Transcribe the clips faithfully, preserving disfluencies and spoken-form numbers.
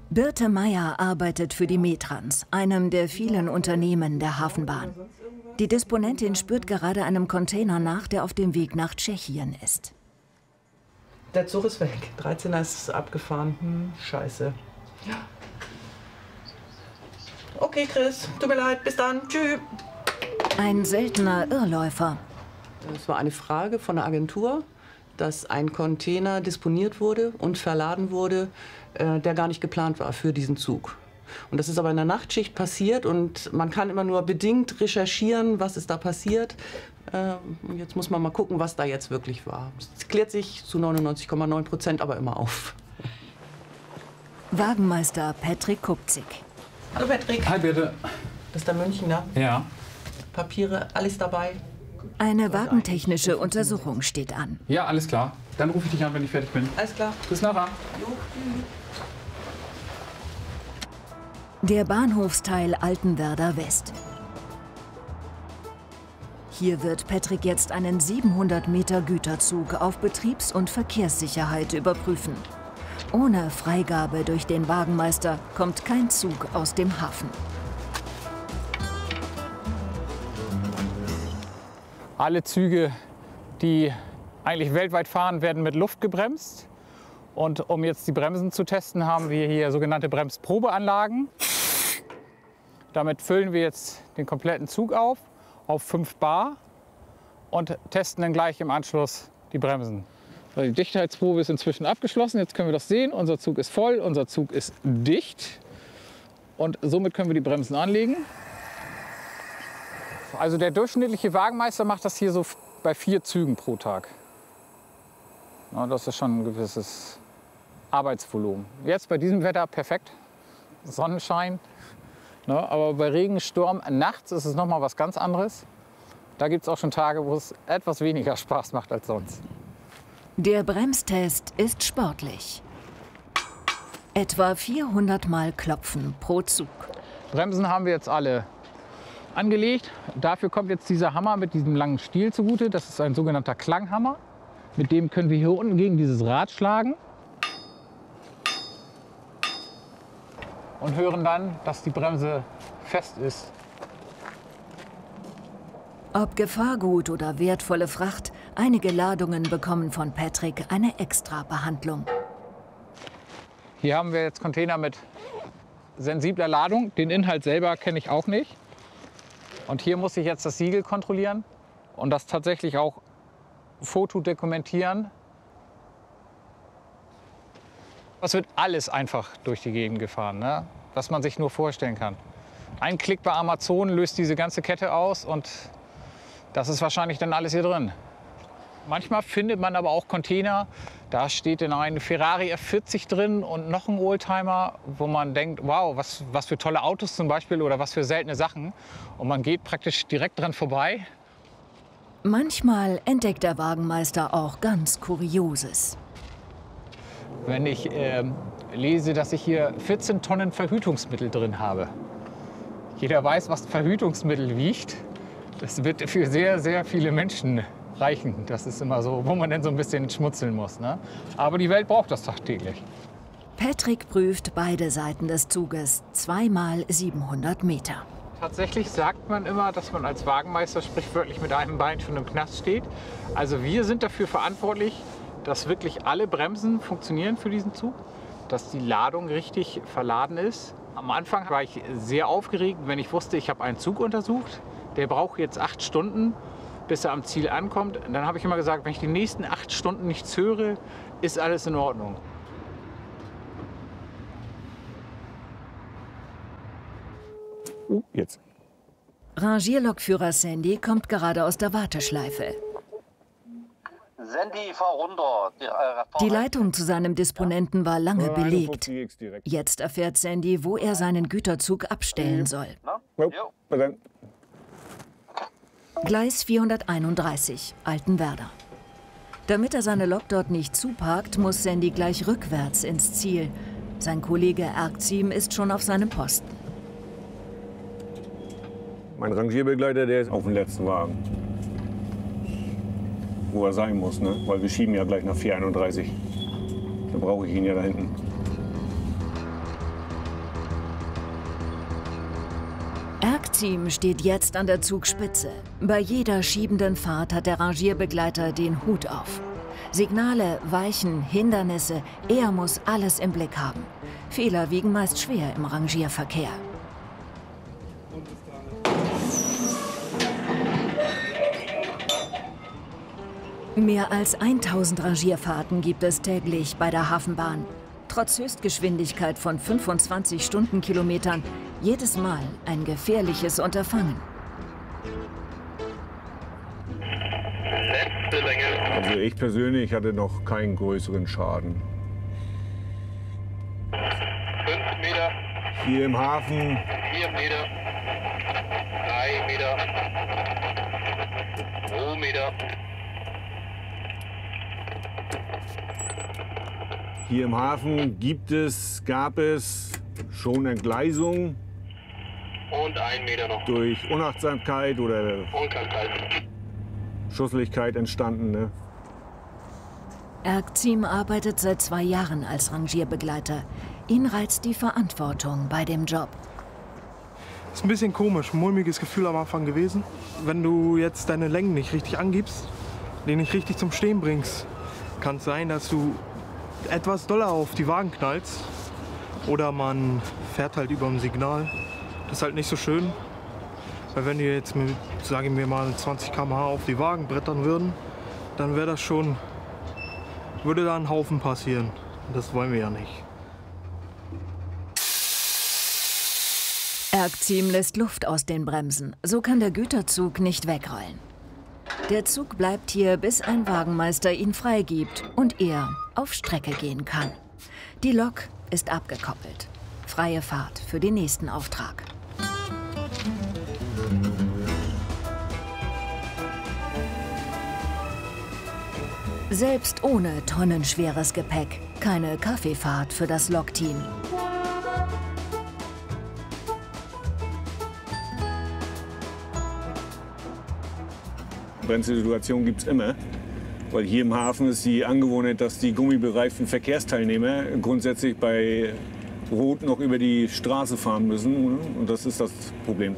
Birte Meyer arbeitet für die Metrans, einem der vielen Unternehmen der Hafenbahn. Die Disponentin spürt gerade einem Container nach, der auf dem Weg nach Tschechien ist. Der Zug ist weg. dreizehner ist abgefahren. Hm, scheiße. Ja. Okay, Chris, tut mir leid. Bis dann. Tschüss. Ein seltener Irrläufer. Es war eine Frage von der Agentur, dass ein Container disponiert wurde und verladen wurde, äh, der gar nicht geplant war für diesen Zug. Und das ist aber in der Nachtschicht passiert und man kann immer nur bedingt recherchieren, was ist da passiert. Äh, und jetzt muss man mal gucken, was da jetzt wirklich war. Es klärt sich zu neunundneunzig Komma neun Prozent aber immer auf. Wagenmeister Patrick Kupzig. Hallo Patrick. Hi Birte. Das ist der Münchner. Ja. Papiere, alles dabei. Eine wagentechnische Untersuchung steht an. Ja, alles klar. Dann rufe ich dich an, wenn ich fertig bin. Alles klar. Bis nachher. Jo. Der Bahnhofsteil Altenwerder West. Hier wird Patrick jetzt einen siebenhundert Meter Güterzug auf Betriebs- und Verkehrssicherheit überprüfen. Ohne Freigabe durch den Wagenmeister kommt kein Zug aus dem Hafen. Alle Züge, die eigentlich weltweit fahren, werden mit Luft gebremst. Und um jetzt die Bremsen zu testen, haben wir hier sogenannte Bremsprobeanlagen. Damit füllen wir jetzt den kompletten Zug auf, auf fünf Bar und testen dann gleich im Anschluss die Bremsen. Die Dichtheitsprobe ist inzwischen abgeschlossen. Jetzt können wir das sehen. Unser Zug ist voll, unser Zug ist dicht. Und somit können wir die Bremsen anlegen. Also der durchschnittliche Wagenmeister macht das hier so bei vier Zügen pro Tag. Ja, das ist schon ein gewisses Arbeitsvolumen. Jetzt bei diesem Wetter perfekt, Sonnenschein. Ne, aber bei Regen, Sturm, nachts ist es noch mal was ganz anderes. Da gibt es auch schon Tage, wo es etwas weniger Spaß macht als sonst. Der Bremstest ist sportlich. Etwa vierhundert Mal klopfen pro Zug. Bremsen haben wir jetzt alle angelegt. Dafür kommt jetzt dieser Hammer mit diesem langen Stiel zugute. Das ist ein sogenannter Klanghammer. Mit dem können wir hier unten gegen dieses Rad schlagen. Und hören dann, dass die Bremse fest ist. Ob Gefahrgut oder wertvolle Fracht, einige Ladungen bekommen von Patrick eine Extra-Behandlung. Hier haben wir jetzt Container mit sensibler Ladung. Den Inhalt selber kenne ich auch nicht. Und hier muss ich jetzt das Siegel kontrollieren und das tatsächlich auch fotodokumentieren. Es wird alles einfach durch die Gegend gefahren, ne? Was man sich nur vorstellen kann. Ein Klick bei Amazon löst diese ganze Kette aus und das ist wahrscheinlich dann alles hier drin. Manchmal findet man aber auch Container, da steht in einem Ferrari F vierzig drin und noch ein Oldtimer, wo man denkt, wow, was, was für tolle Autos zum Beispiel oder was für seltene Sachen. Und man geht praktisch direkt dran vorbei. Manchmal entdeckt der Wagenmeister auch ganz Kurioses. Wenn ich äh, lese, dass ich hier vierzehn Tonnen Verhütungsmittel drin habe. Jeder weiß, was Verhütungsmittel wiegt. Das wird für sehr, sehr viele Menschen reichen. Das ist immer so, wo man dann so ein bisschen schmutzeln muss, ne? Aber die Welt braucht das tagtäglich. Patrick prüft beide Seiten des Zuges, zweimal siebenhundert Meter. Tatsächlich sagt man immer, dass man als Wagenmeister sprichwörtlich mit einem Bein schon im Knast steht. Also wir sind dafür verantwortlich, dass wirklich alle Bremsen funktionieren für diesen Zug, dass die Ladung richtig verladen ist. Am Anfang war ich sehr aufgeregt, wenn ich wusste, ich habe einen Zug untersucht. Der braucht jetzt acht Stunden, bis er am Ziel ankommt. Und dann habe ich immer gesagt, wenn ich die nächsten acht Stunden nichts höre, ist alles in Ordnung. Uh, jetzt. Rangierlokführer Sandy kommt gerade aus der Warteschleife. Sandy, fahr runter. Die, äh, fahr Die Leitung zu seinem Disponenten war lange belegt. direkt. Jetzt erfährt Sandy, wo er seinen Güterzug abstellen soll. Na? Jo, Jo. bis dann. Gleis vierhunderteinunddreißig, Altenwerder. Damit er seine Lok dort nicht zuparkt, muss Sandy gleich rückwärts ins Ziel. Sein Kollege Erkziem ist schon auf seinem Posten. Mein Rangierbegleiter, der ist auf dem letzten Wagen. Wo er sein muss, ne? Weil wir schieben ja gleich nach vier einunddreißig. Da brauche ich ihn ja da hinten. Erkziem steht jetzt an der Zugspitze. Bei jeder schiebenden Fahrt hat der Rangierbegleiter den Hut auf. Signale, Weichen, Hindernisse, er muss alles im Blick haben. Fehler wiegen meist schwer im Rangierverkehr. Mehr als tausend Rangierfahrten gibt es täglich bei der Hafenbahn. Trotz Höchstgeschwindigkeit von fünfundzwanzig Stundenkilometern jedes Mal ein gefährliches Unterfangen. Also ich persönlich hatte noch keinen größeren Schaden. fünf Meter, Hier im Hafen vier Meter, drei Meter, zwei Meter. Hier im Hafen gibt es, gab es schon Entgleisungen Und ein Meter noch. durch Unachtsamkeit oder Unkrankheit. Schusslichkeit entstanden. Ne? Erkziem arbeitet seit zwei Jahren als Rangierbegleiter. Ihn reizt die Verantwortung bei dem Job. Ist ein bisschen komisch, ein mulmiges Gefühl am Anfang gewesen. Wenn du jetzt deine Längen nicht richtig angibst, den nicht richtig zum Stehen bringst, kann es sein, dass du etwas doller auf die Wagen knallst. Oder man fährt halt über dem Signal. Das ist halt nicht so schön. Weil wenn wir jetzt mit, sagen wir mal, zwanzig Kilometer pro Stunde auf die Wagen brettern würden, dann wäre das schon, würde da ein Haufen passieren. Das wollen wir ja nicht. Erkziem lässt Luft aus den Bremsen. So kann der Güterzug nicht wegrollen. Der Zug bleibt hier, bis ein Wagenmeister ihn freigibt und er auf Strecke gehen kann. Die Lok ist abgekoppelt. Freie Fahrt für den nächsten Auftrag. Selbst ohne tonnenschweres Gepäck keine Kaffeefahrt für das Lokteam. Bremssituation gibt es immer. Weil hier im Hafen ist die Angewohnheit, dass die gummibereiften Verkehrsteilnehmer grundsätzlich bei Rot noch über die Straße fahren müssen. Und das ist das Problem.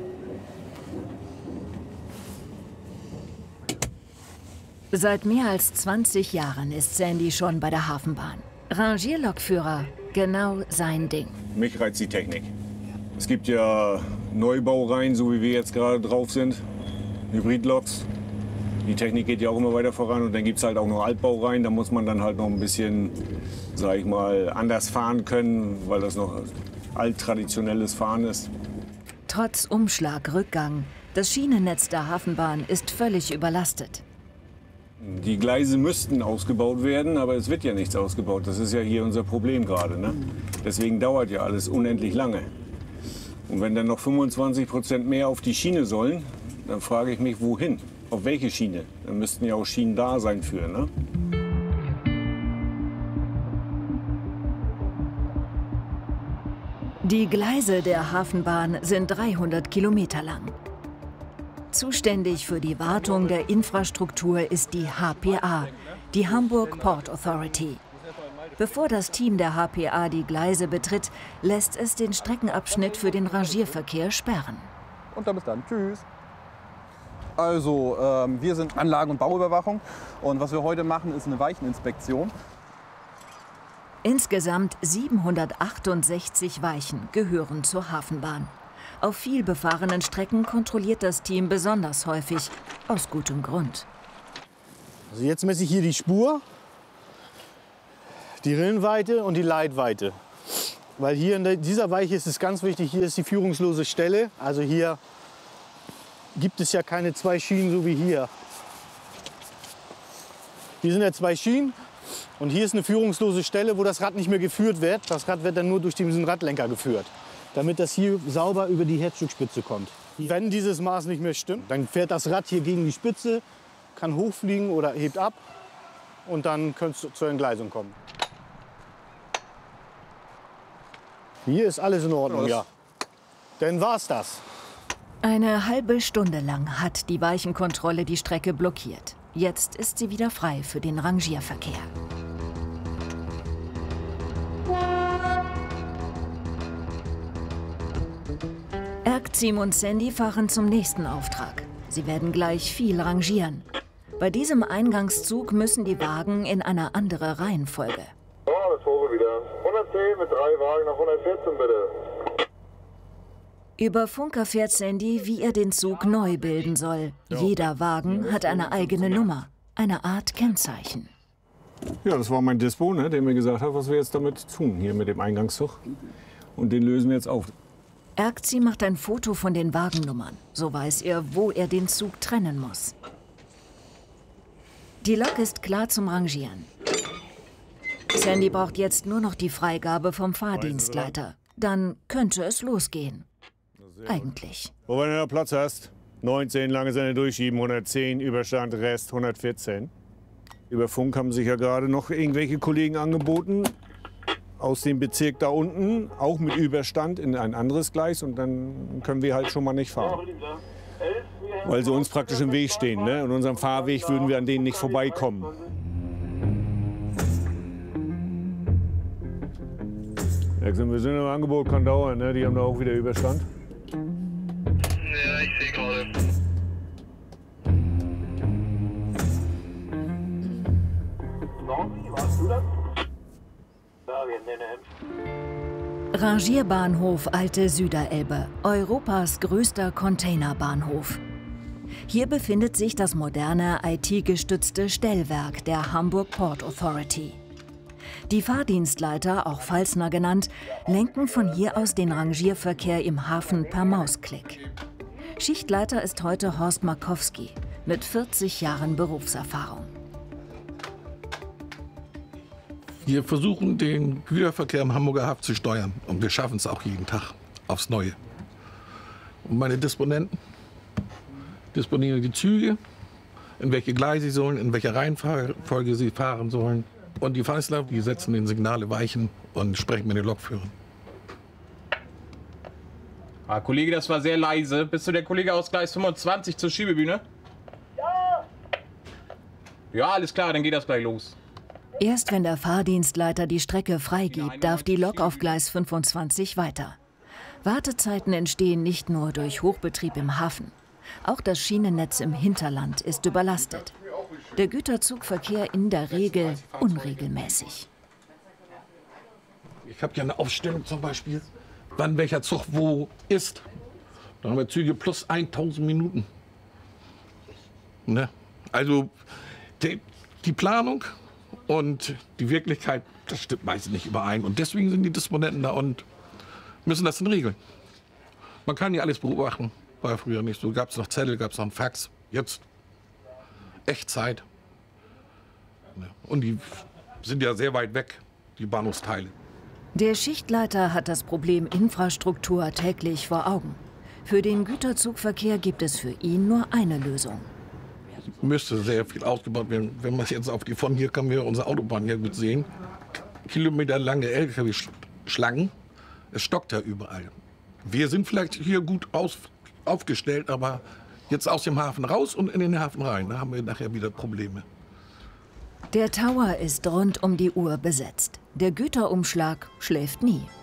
Seit mehr als zwanzig Jahren ist Sandy schon bei der Hafenbahn. Rangierlokführer, genau sein Ding. Mich reizt die Technik. Es gibt ja Neubaureihen, so wie wir jetzt gerade drauf sind, Hybridloks. Die Technik geht ja auch immer weiter voran und dann gibt es halt auch noch Altbaureihen. Da muss man dann halt noch ein bisschen, sag ich mal, anders fahren können, weil das noch alttraditionelles Fahren ist. Trotz Umschlag, Rückgang, das Schienennetz der Hafenbahn ist völlig überlastet. Die Gleise müssten ausgebaut werden, aber es wird ja nichts ausgebaut. Das ist ja hier unser Problem gerade. Ne? Deswegen dauert ja alles unendlich lange. Und wenn dann noch fünfundzwanzig Prozent mehr auf die Schiene sollen, dann frage ich mich, wohin? Auf welche Schiene? Dann müssten ja auch Schienen da sein für, ne? Die Gleise der Hafenbahn sind dreihundert Kilometer lang. Zuständig für die Wartung der Infrastruktur ist die H P A, die Hamburg Port Authority. Bevor das Team der H P A die Gleise betritt, lässt es den Streckenabschnitt für den Rangierverkehr sperren. Und dann bis dann. Tschüss. Also, ähm, wir sind Anlagen- und Bauüberwachung und was wir heute machen, ist eine Weicheninspektion. Insgesamt siebenhundertachtundsechzig Weichen gehören zur Hafenbahn. Auf viel befahrenen Strecken kontrolliert das Team besonders häufig, aus gutem Grund. Also jetzt messe ich hier die Spur, die Rillenweite und die Leitweite. Weil hier in dieser Weiche ist es ganz wichtig, hier ist die führungslose Stelle. Also hier gibt es ja keine zwei Schienen so wie hier. Hier sind ja zwei Schienen und hier ist eine führungslose Stelle, wo das Rad nicht mehr geführt wird. Das Rad wird dann nur durch diesen Radlenker geführt, damit das hier sauber über die Herzstückspitze kommt. Wenn dieses Maß nicht mehr stimmt, dann fährt das Rad hier gegen die Spitze, kann hochfliegen oder hebt ab und dann könnte es zur Entgleisung kommen. Hier ist alles in Ordnung, ja. Dann war's das. Eine halbe Stunde lang hat die Weichenkontrolle die Strecke blockiert. Jetzt ist sie wieder frei für den Rangierverkehr. Erkzim und Sandy fahren zum nächsten Auftrag. Sie werden gleich viel rangieren. Bei diesem Eingangszug müssen die Wagen in eine andere Reihenfolge. Oh, das Vogel wieder. hundertzehn mit drei Wagen nach hundertvierzehn, bitte. Über Funk erfährt Sandy, wie er den Zug neu bilden soll. Jeder Wagen hat eine eigene Nummer, eine Art Kennzeichen. Ja, das war mein Dispo, ne, der mir gesagt hat, was wir jetzt damit tun, hier mit dem Eingangszug. Und den lösen wir jetzt auf. Erkzim macht ein Foto von den Wagennummern. So weiß er, wo er den Zug trennen muss. Die Lok ist klar zum Rangieren. Sandy braucht jetzt nur noch die Freigabe vom Fahrdienstleiter. Dann könnte es losgehen. Eigentlich. Wo wenn du da Platz hast, neunzehn, lange Sende durchschieben, hundertzehn, Überstand, Rest hundertvierzehn. Über Funk haben sich ja gerade noch irgendwelche Kollegen angeboten, aus dem Bezirk da unten, auch mit Überstand in ein anderes Gleis. Und dann können wir halt schon mal nicht fahren. Weil sie uns praktisch im Weg stehen. Ne? In unserem Fahrweg würden wir an denen nicht vorbeikommen. Wir sind im Angebot, kann dauern. Ne? Die haben da auch wieder Überstand. Ja, ich sehe gerade. Warst du das? Rangierbahnhof Alte Süderelbe, Europas größter Containerbahnhof. Hier befindet sich das moderne I T-gestützte Stellwerk der Hamburg Port Authority. Die Fahrdienstleiter, auch Falsner genannt, lenken von hier aus den Rangierverkehr im Hafen per Mausklick. Schichtleiter ist heute Horst Markowski mit vierzig Jahren Berufserfahrung. Wir versuchen, den Güterverkehr im Hamburger Hafen zu steuern. Und wir schaffen es auch jeden Tag aufs Neue. Und meine Disponenten disponieren die Züge, in welche Gleise sie sollen, in welcher Reihenfolge sie fahren sollen. Und die Falsner, die setzen den Signale Weichen und sprechen mit den Lokführern. Ah, Kollege, das war sehr leise. Bist du der Kollege aus Gleis fünfundzwanzig zur Schiebebühne? Ja! Ja, alles klar, dann geht das gleich los. Erst wenn der Fahrdienstleiter die Strecke freigibt, darf die Lok auf Gleis fünfundzwanzig weiter. Wartezeiten entstehen nicht nur durch Hochbetrieb im Hafen. Auch das Schienennetz im Hinterland ist überlastet. Der Güterzugverkehr in der Regel unregelmäßig. Ich habe ja eine Aufstellung zum Beispiel, wann welcher Zug wo ist. Da haben wir Züge plus tausend Minuten. Ne? Also die, die Planung und die Wirklichkeit, das stimmt meistens nicht überein. Und deswegen sind die Disponenten da und müssen das dann regeln. Man kann ja alles beobachten. War ja früher nicht so. Gab es noch Zettel, gab es noch einen Fax. Jetzt Echtzeit. Und die sind ja sehr weit weg, die Bahnhofsteile. Der Schichtleiter hat das Problem Infrastruktur täglich vor Augen. Für den Güterzugverkehr gibt es für ihn nur eine Lösung. Müsste sehr viel ausgebaut werden. Wenn man jetzt auf die von hier kann wir unsere Autobahn hier gut sehen. Kilometerlange L K W-Schlangen. Es stockt ja überall. Wir sind vielleicht hier gut aus, aufgestellt, aber jetzt aus dem Hafen raus und in den Hafen rein, da haben wir nachher wieder Probleme. Der Tower ist rund um die Uhr besetzt. Der Güterumschlag schläft nie.